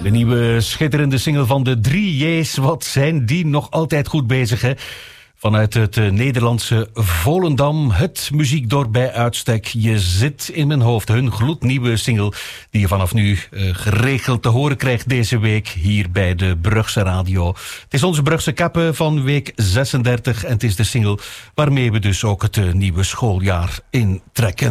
De nieuwe schitterende single van de 3J's. Wat zijn die nog altijd goed bezig, hè? Vanuit het Nederlandse Volendam, het muziekdorp bij uitstek. Je zit in mijn hoofd. Hun gloednieuwe single die je vanaf nu geregeld te horen krijgt deze week hier bij de Brugse Radio. Het is onze Brugse Kappen van week 36 en het is de single waarmee we dus ook het nieuwe schooljaar intrekken.